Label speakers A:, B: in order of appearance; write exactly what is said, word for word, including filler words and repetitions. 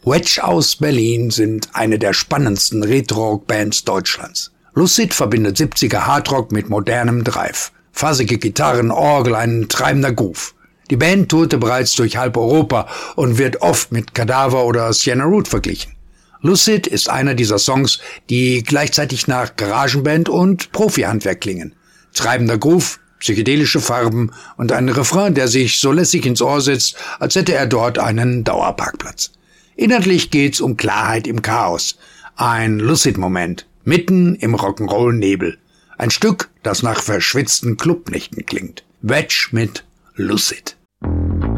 A: Wedge aus Berlin sind eine der spannendsten Retro-Rock-Bands Deutschlands. Lucid verbindet siebziger Hardrock mit modernem Drive. Fassige Gitarren, Orgel, ein treibender Groove. Die Band tourte bereits durch halb Europa und wird oft mit Kadaver oder Sienna Root verglichen. Lucid ist einer dieser Songs, die gleichzeitig nach Garagenband und Profi-Handwerk klingen. Treibender Groove, psychedelische Farben und ein Refrain, der sich so lässig ins Ohr sitzt, als hätte er dort einen Dauerparkplatz. Inhaltlich geht's um Klarheit im Chaos. Ein Lucid-Moment, mitten im Rock'n'Roll-Nebel. Ein Stück, das nach verschwitzten Clubnächten klingt. Wedge mit Lucid.